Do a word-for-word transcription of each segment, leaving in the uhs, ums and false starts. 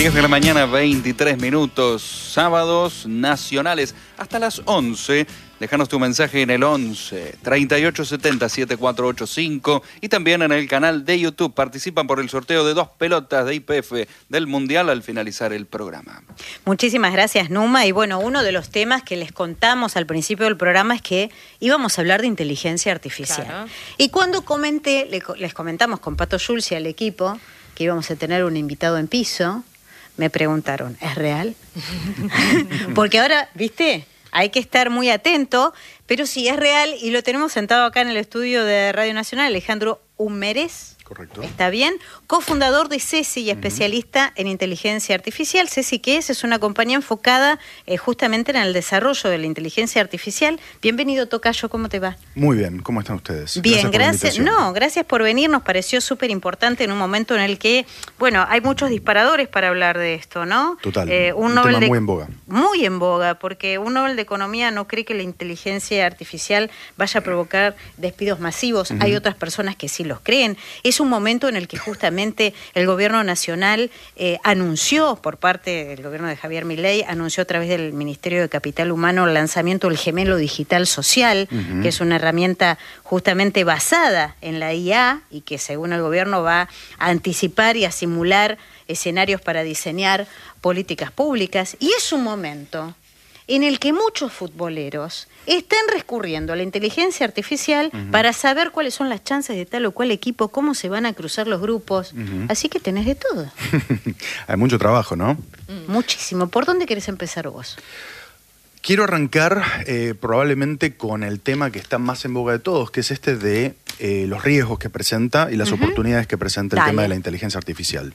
diez de la mañana, veintitrés minutos, sábados nacionales, hasta las once. Déjanos tu mensaje en el once, treinta y ocho setenta, setenta y cuatro ochenta y cinco y también en el canal de YouTube. Participan por el sorteo de dos pelotas de I P F del Mundial al finalizar el programa. Muchísimas gracias, Numa. Y bueno, uno de los temas que les contamos al principio del programa es que íbamos a hablar de inteligencia artificial. Claro. Y cuando comenté, les comentamos con Pato Schulz y al equipo que íbamos a tener un invitado en piso, me preguntaron, ¿es real? Porque ahora, ¿viste? Hay que estar muy atento, pero sí, es real y lo tenemos sentado acá en el estudio de Radio Nacional, Alejandro Humeres. Correcto. ¿Está bien? Cofundador de CESI y especialista uh-huh. en inteligencia artificial. CESI, ¿qué es? Es una compañía enfocada eh, justamente en el desarrollo de la inteligencia artificial. Bienvenido, Tocayo, ¿cómo te va? Muy bien, ¿cómo están ustedes? Bien, gracias. gracias No, gracias por venir. Nos pareció súper importante en un momento en el que, bueno, hay muchos disparadores para hablar de esto, ¿no? Total, eh, un, un Nobel tema de, muy en boga. Muy en boga, porque un Nobel de Economía no cree que la inteligencia artificial vaya a provocar despidos masivos. Uh-huh. Hay otras personas que sí los creen. Es un momento en el que justamente el gobierno nacional eh, anunció, por parte del gobierno de Javier Milei, anunció a través del Ministerio de Capital Humano el lanzamiento del Gemelo Digital Social, uh-huh. que es una herramienta justamente basada en la I A y que según el gobierno va a anticipar y a simular escenarios para diseñar políticas públicas. Y es un momento en el que muchos futboleros están recurriendo a la inteligencia artificial uh-huh. para saber cuáles son las chances de tal o cual equipo, cómo se van a cruzar los grupos. Uh-huh. Así que tenés de todo. Hay mucho trabajo, ¿no? Muchísimo. ¿Por dónde querés empezar vos? Quiero arrancar eh, probablemente con el tema que está más en boga de todos, que es este de eh, los riesgos que presenta y las uh-huh. oportunidades que presenta el Dale. tema de la inteligencia artificial.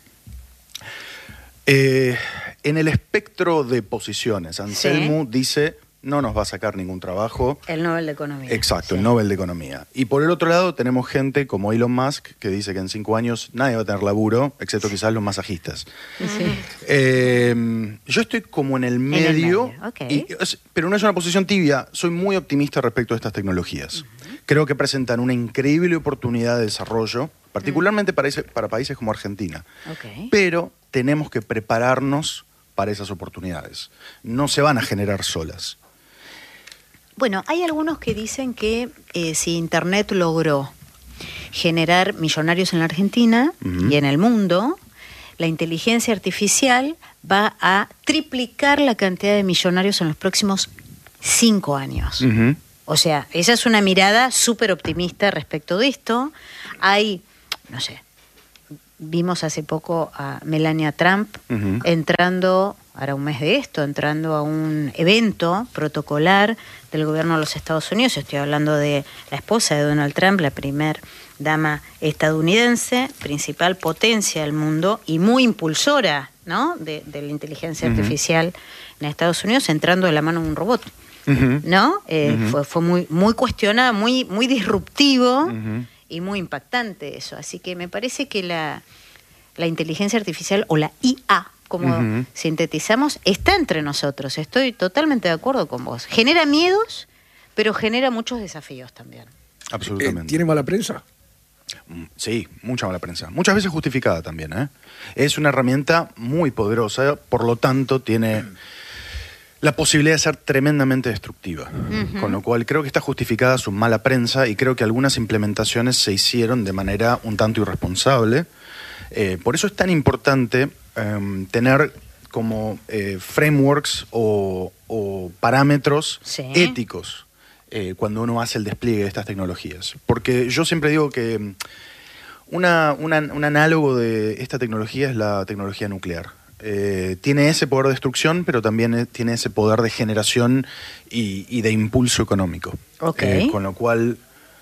Eh, en el espectro de posiciones, Anselmo sí. dice, no nos va a sacar ningún trabajo. El Nobel de Economía. Exacto, sí. el Nobel de Economía. Y por el otro lado tenemos gente como Elon Musk, que dice que en cinco años nadie va a tener laburo, excepto quizás los masajistas. Sí. Eh, yo estoy como en el medio, en el medio. Okay. Y, pero no es una posición tibia, soy muy optimista respecto a estas tecnologías. Uh-huh. Creo que presentan una increíble oportunidad de desarrollo, particularmente uh-huh. para, ese, para países como Argentina. Okay. Pero tenemos que prepararnos para esas oportunidades. No se van a generar solas. Bueno, hay algunos que dicen que eh, si Internet logró generar millonarios en la Argentina uh-huh. y en el mundo, la inteligencia artificial va a triplicar la cantidad de millonarios en los próximos cinco años. Uh-huh. O sea, esa es una mirada súper optimista respecto de esto. Hay, no sé, vimos hace poco a Melania Trump uh-huh. entrando, ahora un mes de esto, entrando a un evento protocolar del gobierno de los Estados Unidos. Estoy hablando de la esposa de Donald Trump, la primer dama estadounidense, principal potencia del mundo y muy impulsora, ¿no?, de, de la inteligencia uh-huh. artificial en Estados Unidos, entrando de la mano de un robot. Uh-huh. ¿No? Eh, uh-huh. Fue, fue muy, muy cuestionada, muy, muy disruptivo. Uh-huh. Y muy impactante eso. Así que me parece que la, la inteligencia artificial o la I A, como uh-huh. sintetizamos, está entre nosotros. Estoy totalmente de acuerdo con vos. Genera miedos, pero genera muchos desafíos también. Absolutamente. Eh, ¿Tiene mala prensa? Sí, mucha mala prensa. Muchas veces justificada también, ¿eh? Es una herramienta muy poderosa, por lo tanto tiene la posibilidad de ser tremendamente destructiva, uh-huh. con lo cual creo que está justificada su mala prensa y creo que algunas implementaciones se hicieron de manera un tanto irresponsable. Eh, por eso es tan importante eh, tener como eh, frameworks o, o parámetros sí. éticos eh, cuando uno hace el despliegue de estas tecnologías. Porque yo siempre digo que una, una, un análogo de esta tecnología es la tecnología nuclear. Eh, tiene ese poder de destrucción, pero también tiene ese poder de generación y, y de impulso económico. Okay. Eh, con lo cual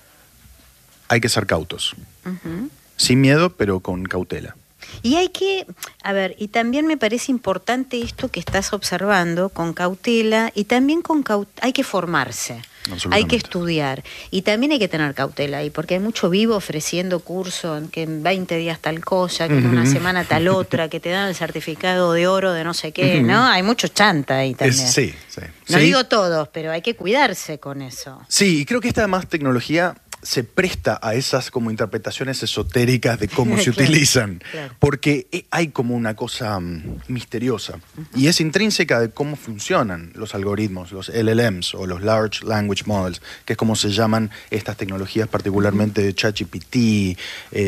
hay que ser cautos. Uh-huh. Sin miedo, pero con cautela. Y hay que, a ver, y también me parece importante esto que estás observando, con cautela, y también con cautela, hay que formarse, hay que estudiar, y también hay que tener cautela ahí, porque hay mucho vivo ofreciendo cursos, que en veinte días tal cosa, que en una semana tal otra, que te dan el certificado de oro de no sé qué, ¿no? Hay mucho chanta ahí también. Es, sí, sí. No sí. digo todos, pero hay que cuidarse con eso. Sí, y creo que esta más tecnología se presta a esas como interpretaciones esotéricas de cómo se Claro, utilizan, claro. porque hay como una cosa um, misteriosa, uh-huh. y es intrínseca de cómo funcionan los algoritmos, los L L Ms o los Large Language Models, que es como se llaman estas tecnologías, particularmente de ChatGPT, eh,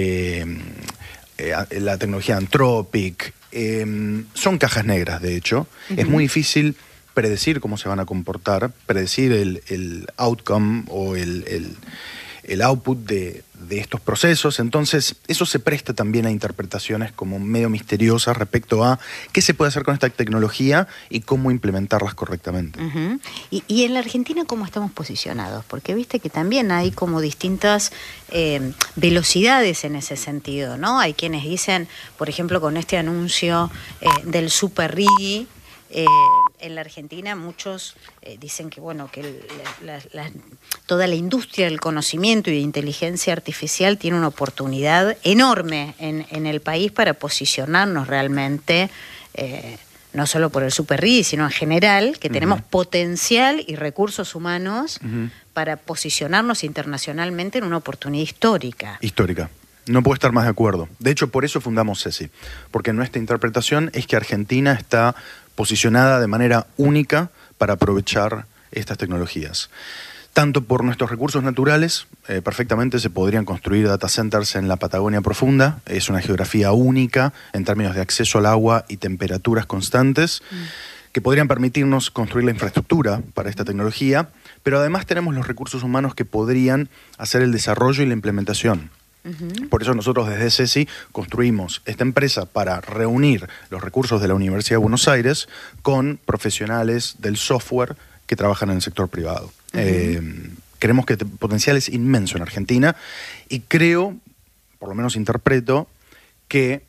eh, la tecnología Anthropic, eh, son cajas negras, de hecho. Uh-huh. Es muy difícil predecir cómo se van a comportar, predecir el, el outcome o el... el el output de, de estos procesos. Entonces, eso se presta también a interpretaciones como medio misteriosas respecto a qué se puede hacer con esta tecnología y cómo implementarlas correctamente. Uh-huh. y, y en la Argentina, ¿cómo estamos posicionados? Porque viste que también hay como distintas eh, velocidades en ese sentido, ¿no? Hay quienes dicen, por ejemplo, con este anuncio eh, del Super R I G I, Eh, en la Argentina muchos eh, dicen que bueno que el, la, la, toda la industria del conocimiento y de inteligencia artificial tiene una oportunidad enorme en, en el país para posicionarnos realmente, eh, no solo por el Super R I G I, sino en general, que tenemos uh-huh. potencial y recursos humanos uh-huh. para posicionarnos internacionalmente en una oportunidad histórica. Histórica. No puedo estar más de acuerdo. De hecho, por eso fundamos CESI, porque nuestra interpretación es que Argentina está posicionada de manera única para aprovechar estas tecnologías. Tanto por nuestros recursos naturales, eh, perfectamente se podrían construir data centers en la Patagonia Profunda, es una geografía única en términos de acceso al agua y temperaturas constantes, mm. que podrían permitirnos construir la infraestructura para esta tecnología, pero además tenemos los recursos humanos que podrían hacer el desarrollo y la implementación. Por eso nosotros desde CESI construimos esta empresa para reunir los recursos de la Universidad de Buenos Aires con profesionales del software que trabajan en el sector privado. Uh-huh. Eh, creemos que el potencial es inmenso en Argentina y creo, por lo menos interpreto, que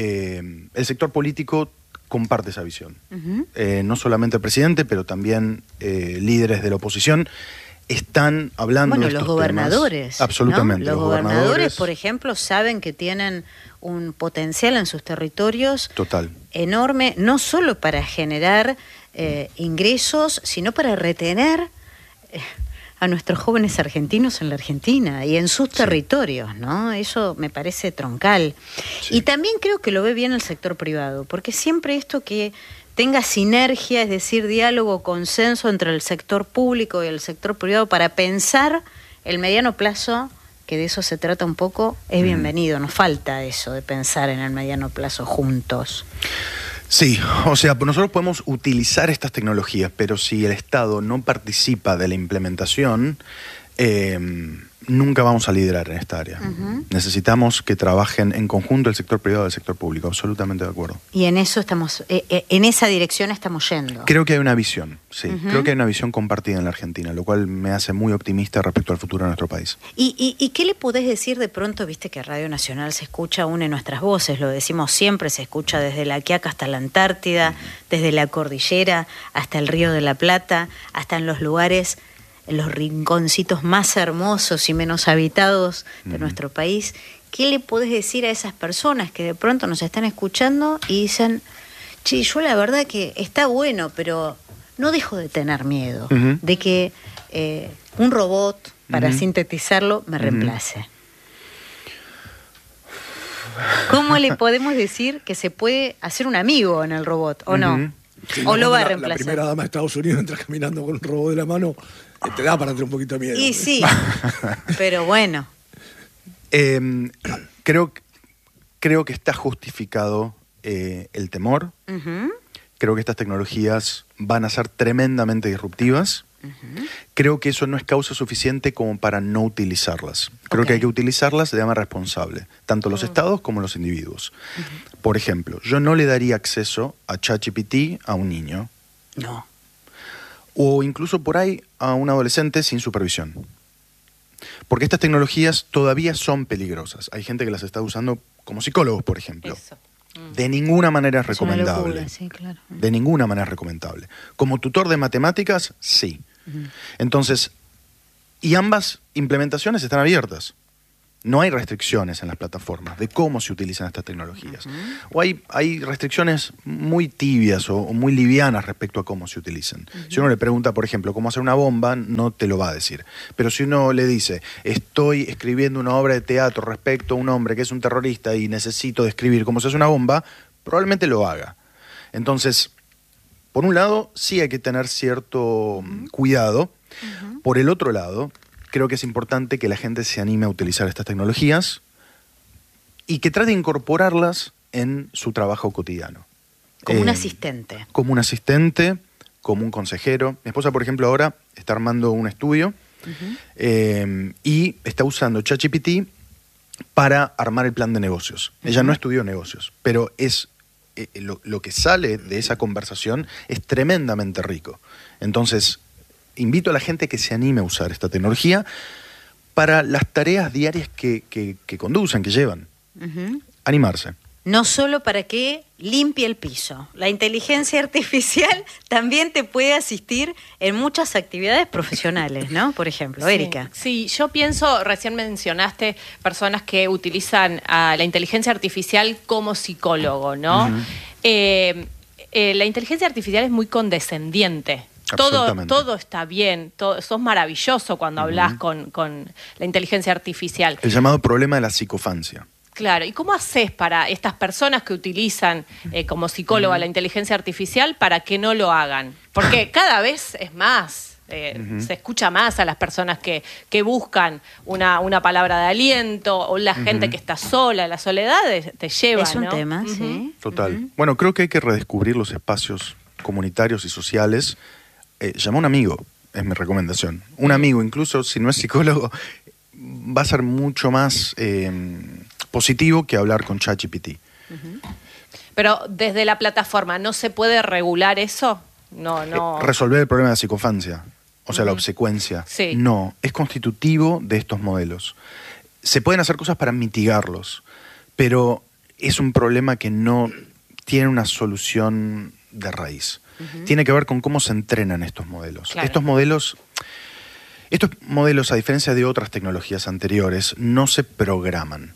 eh, el sector político comparte esa visión. Uh-huh. Eh, no solamente el presidente, pero también eh, líderes de la oposición están hablando bueno, de estos los gobernadores, temas. Absolutamente. ¿no? Los, los gobernadores, gobernadores, por ejemplo, saben que tienen un potencial en sus territorios total enorme, no solo para generar eh, ingresos, sino para retener eh, a nuestros jóvenes argentinos en la Argentina y en sus sí. territorios, ¿no? Eso me parece troncal. Sí. Y también creo que lo ve bien el sector privado, porque siempre esto que tenga sinergia, es decir, diálogo, consenso entre el sector público y el sector privado para pensar el mediano plazo, que de eso se trata un poco, es bienvenido. Nos falta eso de pensar en el mediano plazo juntos. Sí, o sea, nosotros podemos utilizar estas tecnologías, pero si el Estado no participa de la implementación, eh, nunca vamos a liderar en esta área. Uh-huh. Necesitamos que trabajen en conjunto el sector privado y el sector público, absolutamente de acuerdo. Y en eso estamos, eh, eh, en esa dirección estamos yendo. Creo que hay una visión, sí. Uh-huh. Creo que hay una visión compartida en la Argentina, lo cual me hace muy optimista respecto al futuro de nuestro país. ¿Y, y, y qué le podés decir de pronto? Viste que Radio Nacional se escucha aún en nuestras voces, lo decimos siempre, se escucha desde la Quiaca hasta la Antártida, uh-huh. desde la cordillera hasta el Río de la Plata, hasta en los lugares, en los rinconcitos más hermosos y menos habitados de uh-huh. nuestro país. ¿Qué le podés decir a esas personas que de pronto nos están escuchando y dicen, che, yo la verdad que está bueno, pero no dejo de tener miedo uh-huh. de que eh, un robot, para uh-huh. sintetizarlo, me uh-huh. reemplace? ¿Cómo le podemos decir que se puede hacer un amigo en el robot, o uh-huh. no? Sí, ¿O lo va a la, reemplazar? La primera dama de Estados Unidos entra caminando con un robot de la mano, te da para tener un poquito de miedo. Y sí, pero bueno. Eh, creo, creo que está justificado eh, el temor. Uh-huh. Creo que estas tecnologías van a ser tremendamente disruptivas. Uh-huh. Creo que eso no es causa suficiente como para no utilizarlas. Creo okay. que hay que utilizarlas de manera responsable, tanto los uh-huh. estados como los individuos. Uh-huh. Por ejemplo, yo no le daría acceso a ChatGPT a un niño. No. O incluso por ahí a un adolescente sin supervisión. Porque estas tecnologías todavía son peligrosas. Hay gente que las está usando como psicólogos, por ejemplo. Eso. Mm. De ninguna manera es recomendable. Es una locura, sí, claro. De ninguna manera es recomendable. Como tutor de matemáticas, sí. Uh-huh. Entonces, y ambas implementaciones están abiertas. No hay restricciones en las plataformas de cómo se utilizan estas tecnologías. Uh-huh. O hay, hay restricciones muy tibias o, o muy livianas respecto a cómo se utilizan. Uh-huh. Si uno le pregunta, por ejemplo, cómo hacer una bomba, no te lo va a decir. Pero si uno le dice, estoy escribiendo una obra de teatro respecto a un hombre que es un terrorista y necesito describir cómo se hace una bomba, probablemente lo haga. Entonces, por un lado, sí hay que tener cierto uh-huh. cuidado. Uh-huh. Por el otro lado, creo que es importante que la gente se anime a utilizar estas tecnologías y que trate de incorporarlas en su trabajo cotidiano. Como eh, un asistente. Como un asistente, como un consejero. Mi esposa, por ejemplo, ahora está armando un estudio uh-huh. eh, y está usando ChatGPT para armar el plan de negocios. Uh-huh. Ella no estudió negocios, pero es eh, lo, lo que sale de esa conversación es tremendamente rico. Entonces, invito a la gente que se anime a usar esta tecnología para las tareas diarias que, que, que conducen, que llevan. Uh-huh. Animarse. No solo para que limpie el piso. La inteligencia artificial también te puede asistir en muchas actividades profesionales, ¿no? Por ejemplo, sí, Erika. Sí, yo pienso, recién mencionaste personas que utilizan a la inteligencia artificial como psicólogo, ¿no? Uh-huh. eh, eh, la inteligencia artificial es muy condescendiente. Todo, todo está bien, todo, sos maravilloso cuando uh-huh. hablas con, con la inteligencia artificial. El llamado problema de la psicofancia. Claro, ¿y cómo haces para estas personas que utilizan eh, como psicóloga uh-huh. la inteligencia artificial para que no lo hagan? Porque cada vez es más, eh, uh-huh. se escucha más a las personas que, que buscan una, una palabra de aliento, o la uh-huh. gente que está sola, la soledad te lleva, Es un ¿no? tema, uh-huh. sí. Total. Uh-huh. Bueno, creo que hay que redescubrir los espacios comunitarios y sociales. Eh, llama a un amigo, es mi recomendación. Un amigo, incluso si no es psicólogo, va a ser mucho más eh, positivo que hablar con ChatGPT. Uh-huh. Pero desde la plataforma, ¿no se puede regular eso? No, no. Eh, resolver el problema de la psicofancia, o sea, uh-huh. la obsecuencia. Sí. No, es constitutivo de estos modelos. Se pueden hacer cosas para mitigarlos, pero es un problema que no tiene una solución de raíz. Uh-huh. Tiene que ver con cómo se entrenan estos modelos. Claro. Estos modelos, estos modelos, a diferencia de otras tecnologías anteriores, no se programan,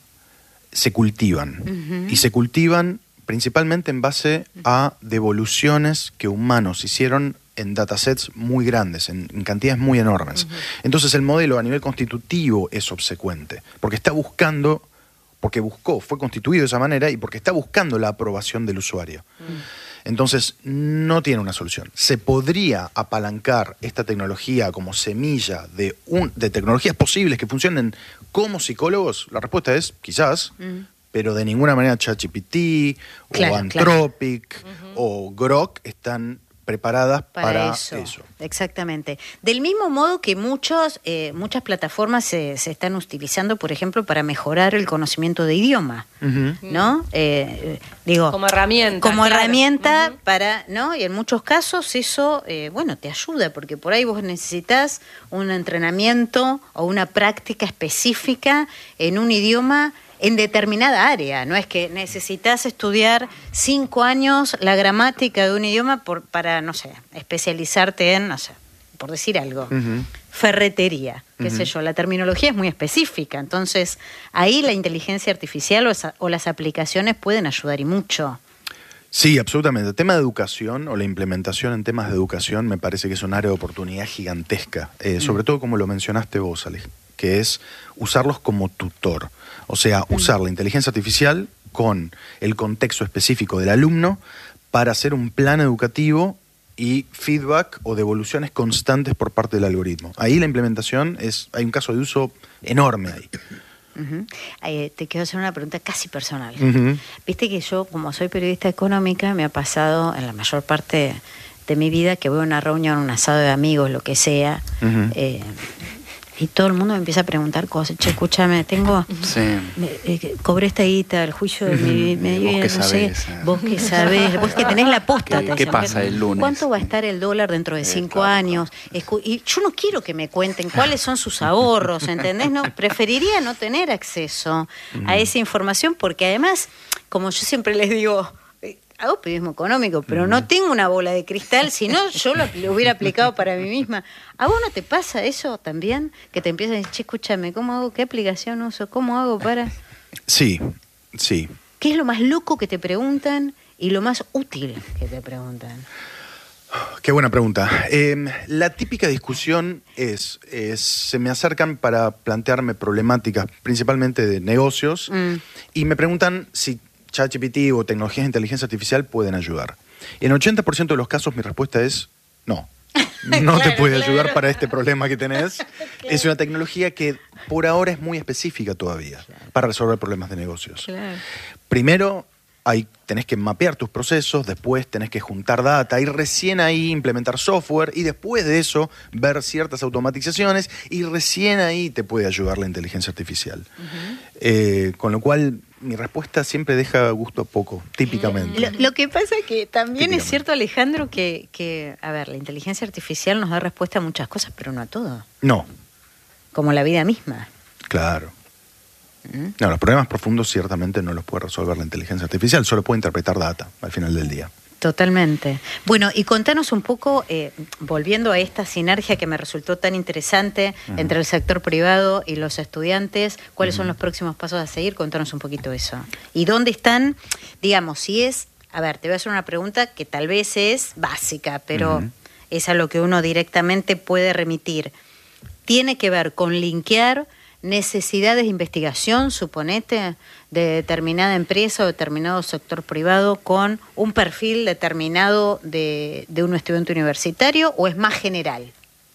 se cultivan. Uh-huh. Y se cultivan principalmente en base a devoluciones que humanos hicieron en datasets muy grandes, en, en cantidades muy enormes. Uh-huh. Entonces el modelo a nivel constitutivo es obsecuente, porque está buscando, porque buscó, fue constituido de esa manera y porque está buscando la aprobación del usuario. Uh-huh. Entonces, no tiene una solución. ¿Se podría apalancar esta tecnología como semilla de, un, de tecnologías posibles que funcionen como psicólogos? La respuesta es quizás, mm. pero de ninguna manera ChatGPT claro, o Anthropic claro. o Grok están preparadas para, para eso. eso. Exactamente. Del mismo modo que muchos, eh, muchas plataformas se, se están utilizando, por ejemplo, para mejorar el conocimiento de idioma, uh-huh. ¿no? Eh, digo, como herramienta. Como claro. herramienta uh-huh. para, ¿no? Y en muchos casos eso, eh, bueno, te ayuda, porque por ahí vos necesitas un entrenamiento o una práctica específica en un idioma en determinada área. No es que necesitas estudiar cinco años la gramática de un idioma por, para, no sé, especializarte en, no sé, por decir algo, uh-huh. ferretería, qué uh-huh. sé yo. La terminología es muy específica, entonces ahí la inteligencia artificial o, esa, o las aplicaciones pueden ayudar y mucho. Sí, absolutamente. El tema de educación o la implementación en temas de educación me parece que es un área de oportunidad gigantesca, eh, mm. sobre todo como lo mencionaste vos, Ale, que es usarlos como tutor. O sea, mm. usar la inteligencia artificial con el contexto específico del alumno para hacer un plan educativo y feedback o devoluciones constantes por parte del algoritmo. Ahí la implementación es, hay un caso de uso enorme ahí. Uh-huh. Eh, te quiero hacer una pregunta casi personal. Uh-huh. Viste que yo, como soy periodista económica, me ha pasado en la mayor parte de mi vida que voy a una reunión, un asado de amigos, lo que sea, uh-huh. eh, y todo el mundo me empieza a preguntar cosas. Che, escúchame, tengo... Sí. Eh, cobré esta guita, el juicio de mi... Uh-huh. mi vos no que sé, sabés. Vos que sabés, vos que tenés la posta. ¿Qué, ¿qué pasa el lunes? ¿Cuánto va a estar el dólar dentro de eh, cinco claro, años? Escu- y yo no quiero que me cuenten cuáles son sus ahorros, ¿entendés? No, preferiría no tener acceso uh-huh. a esa información porque además, como yo siempre les digo... hago periodismo económico, pero no tengo una bola de cristal, si no yo lo, lo hubiera aplicado para mí misma. ¿A vos no te pasa eso también? Que te empiezan a decir, che, escúchame, ¿cómo hago? ¿Qué aplicación uso? ¿Cómo hago para...? Sí, sí. ¿Qué es lo más loco que te preguntan y lo más útil que te preguntan? Qué buena pregunta. Eh, la típica discusión es, es, se me acercan para plantearme problemáticas, principalmente de negocios, mm. y me preguntan si ChatGPT o tecnologías de inteligencia artificial pueden ayudar. En ochenta por ciento de los casos mi respuesta es no. No claro, te puede claro. ayudar para este problema que tenés. Claro. Es una tecnología que por ahora es muy específica todavía claro. para resolver problemas de negocios. Claro. Primero, hay, tenés que mapear tus procesos, después tenés que juntar data y recién ahí implementar software y después de eso ver ciertas automatizaciones y recién ahí te puede ayudar la inteligencia artificial. Uh-huh. eh, con lo cual mi respuesta siempre deja gusto a poco, típicamente. Lo, lo que pasa es que también es cierto, Alejandro, que, que, a ver, la inteligencia artificial nos da respuesta a muchas cosas, pero no a todo. No. Como la vida misma. Claro. No, los problemas profundos ciertamente no los puede resolver la inteligencia artificial, solo puede interpretar data al final del día. Totalmente. Bueno, y contanos un poco, eh, volviendo a esta sinergia que me resultó tan interesante uh-huh. entre el sector privado y los estudiantes, ¿cuáles uh-huh. son los próximos pasos a seguir? Contanos un poquito eso. ¿Y dónde están, digamos, si es, a ver, te voy a hacer una pregunta que tal vez es básica, pero uh-huh. es a lo que uno directamente puede remitir. Tiene que ver con linkear necesidades de investigación, suponete, de determinada empresa o determinado sector privado con un perfil determinado de, de un estudiante universitario, o es más general?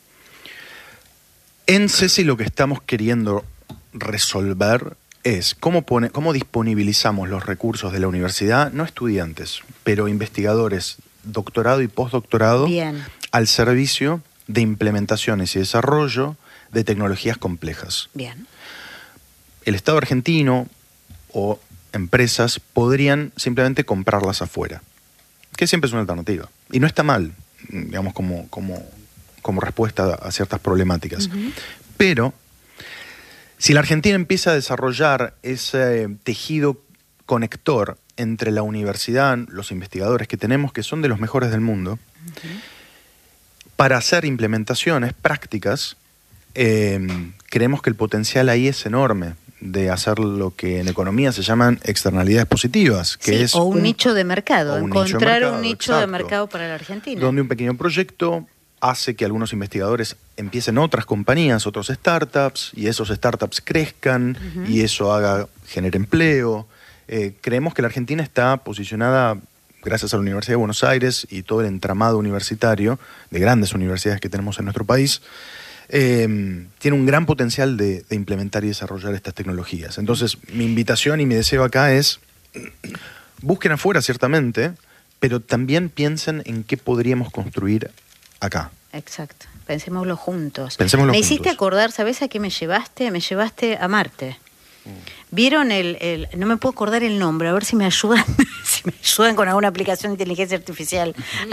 En CESI lo que estamos queriendo resolver es cómo, pone, cómo disponibilizamos los recursos de la universidad, no estudiantes, pero investigadores, doctorado y postdoctorado, Bien. al servicio de implementaciones y desarrollo de tecnologías complejas. Bien. El Estado argentino o empresas podrían simplemente comprarlas afuera, que siempre es una alternativa. Y no está mal, digamos, como, como, como respuesta a ciertas problemáticas. Uh-huh. Pero si la Argentina empieza a desarrollar ese tejido conector entre la universidad, los investigadores que tenemos, que son de los mejores del mundo, uh-huh. para hacer implementaciones prácticas, Eh, creemos que el potencial ahí es enorme de hacer lo que en economía se llaman externalidades positivas, que sí, es o un, un nicho de mercado, un encontrar nicho de mercado, un nicho exacto, de mercado para la Argentina. Donde un pequeño proyecto hace que algunos investigadores empiecen otras compañías, otros startups, y esos startups crezcan, uh-huh. y eso haga genere empleo. Eh, creemos que la Argentina está posicionada, gracias a la Universidad de Buenos Aires y todo el entramado universitario de grandes universidades que tenemos en nuestro país, Eh, tiene un gran potencial de, de implementar y desarrollar estas tecnologías. Entonces, mi invitación y mi deseo acá es, busquen afuera ciertamente, pero también piensen en qué podríamos construir acá. Exacto, pensémoslo juntos. Pensémoslo me juntos. hiciste acordar, ¿sabés a qué me llevaste? Me llevaste a Marte. ¿Vieron el, el, no me puedo acordar el nombre, a ver si me ayudan, si me ayudan con alguna aplicación de inteligencia artificial?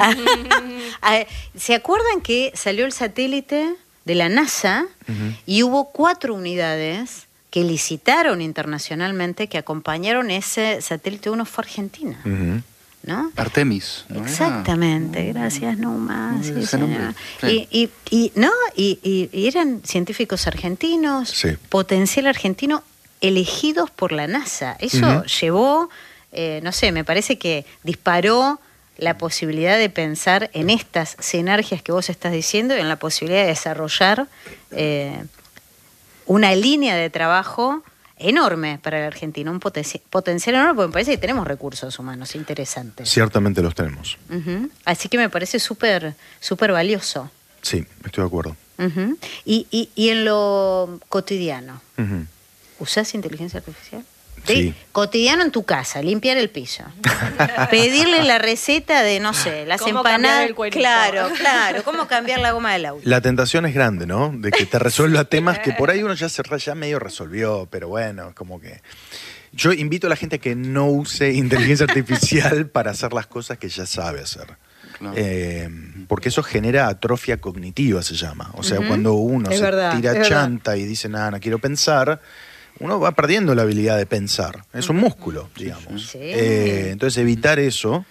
¿Se acuerdan que salió el satélite de la NASA uh-huh. y hubo cuatro unidades que licitaron internacionalmente que acompañaron ese satélite? Uno fue Argentina, uh-huh. ¿no? Artemis, ¿no? Exactamente, uh-huh. gracias Numa. Uh-huh. Sí, sí. y, y, y, ¿no? y, y, y eran científicos argentinos, sí. potencial argentino, elegidos por la NASA. Eso uh-huh. llevó, eh, no sé, me parece que disparó la posibilidad de pensar en estas sinergias que vos estás diciendo y en la posibilidad de desarrollar eh, una línea de trabajo enorme para la Argentina, un poten- potencial enorme, porque me parece que tenemos recursos humanos interesantes. Ciertamente los tenemos. Uh-huh. Así que me parece súper súper valioso. Sí, estoy de acuerdo. Uh-huh. y, y, y en lo cotidiano, uh-huh. ¿usás inteligencia artificial? Sí. ¿Sí? Cotidiano en tu casa, limpiar el piso. Pedirle la receta de, no sé, las ¿Cómo empanadas. el claro, claro. ¿Cómo cambiar la goma del auto? La tentación es grande, ¿no? De que te resuelva temas que por ahí uno ya, se, ya medio resolvió, pero bueno, como que... Yo invito a la gente a que no use inteligencia artificial para hacer las cosas que ya sabe hacer. Claro. Eh, porque eso genera atrofia cognitiva, se llama. O sea, uh-huh. cuando uno es se verdad, tira chanta y dice, nada, no quiero pensar... uno va perdiendo la habilidad de pensar. Es un músculo, digamos. Sí. Eh, entonces, evitar eso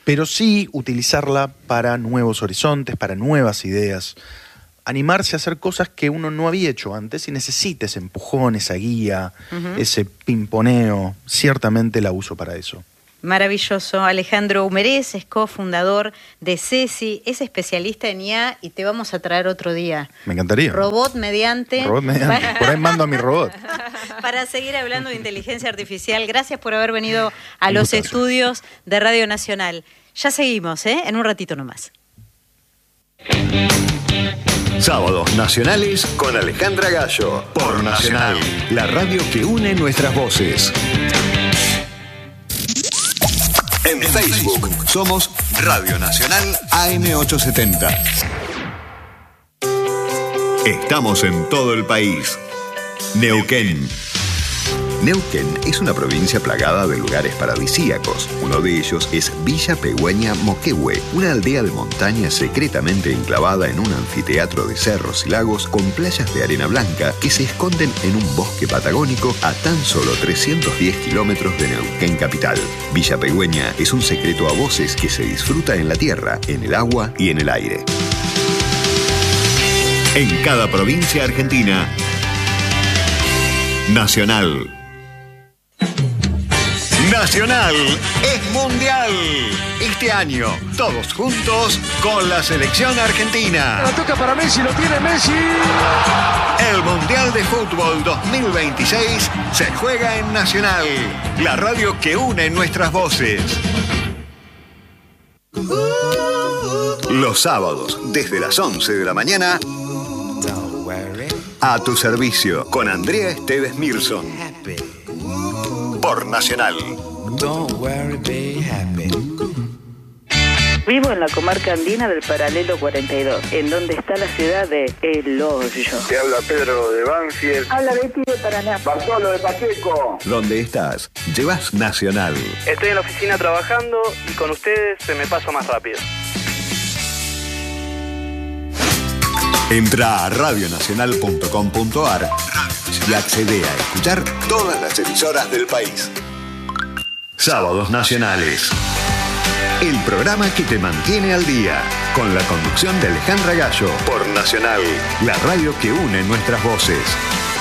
pero sí utilizarla para nuevos horizontes, para nuevas ideas. Animarse a hacer cosas que uno no había hecho antes y necesita ese empujón, esa guía, uh-huh. ese pimponeo. Ciertamente la uso para eso. Maravilloso. Alejandro Humerés es cofundador de CESI, es especialista en I A y te vamos a traer otro día. Me encantaría. Robot mediante. Robot mediante. Por ahí mando a mi robot. Para seguir hablando de inteligencia artificial. Gracias por haber venido a Un los gustazo. estudios de Radio Nacional. Ya seguimos, ¿eh? En un ratito nomás. Sábados Nacionales con Alejandra Gallo. Por Nacional, la radio que une nuestras voces. En Facebook somos Radio Nacional A M ochocientos setenta. Estamos en todo el país. Neuquén. Neuquén es una provincia plagada de lugares paradisíacos. Uno de ellos es Villa Pegüeña Moquehue, una aldea de montaña secretamente enclavada en un anfiteatro de cerros y lagos con playas de arena blanca que se esconden en un bosque patagónico a tan solo trescientos diez kilómetros de Neuquén capital. Villa Pegüeña es un secreto a voces que se disfruta en la tierra, en el agua y en el aire. En cada provincia argentina, Nacional. Nacional es mundial. Este año, todos juntos con la selección argentina. La toca para Messi, lo tiene Messi. El Mundial de Fútbol dos mil veintiséis se juega en Nacional, la radio que une nuestras voces. Los sábados, desde las once de la mañana, a tu servicio, con Andrea Esteves Mirson. Por Nacional. Vivo en la comarca andina del Paralelo cuarenta y dos, en donde está la ciudad de El Hoyo. Te habla Pedro de Banfield. Habla Betty de Paraná. Bartolo de Pacheco. ¿Dónde estás? Llevas Nacional. Estoy en la oficina trabajando y con ustedes se me pasa más rápido. Entra a radio nacional punto com punto a r y accede a escuchar todas las emisoras del país. Sábados Nacionales. El programa que te mantiene al día. Con la conducción de Alejandra Gallo. Por Nacional, la radio que une nuestras voces.